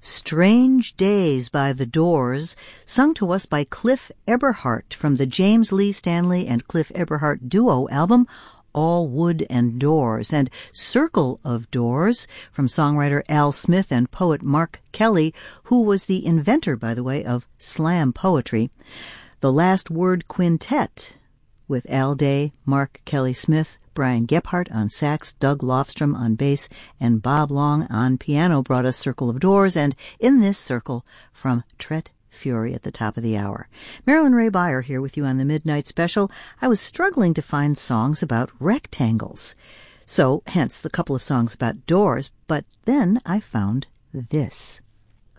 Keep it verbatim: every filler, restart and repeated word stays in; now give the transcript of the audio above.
Strange Days by The Doors, sung to us by Cliff Eberhardt from the James Lee Stanley and Cliff Eberhardt duo album, All Wood and Doors, and Circle of Doors from songwriter Al Smith and poet Mark Kelly, who was the inventor, by the way, of slam poetry. The Last Word Quintet with Al Day, Mark Kelly Smith, Brian Gephardt on sax, Doug Lofstrom on bass, and Bob Long on piano brought us Circle of Doors, and In This Circle from Tret Fury at the top of the hour. Marilyn Ray Beyer here with you on the Midnight Special. I was struggling to find songs about rectangles, so hence the couple of songs about doors, but then I found this.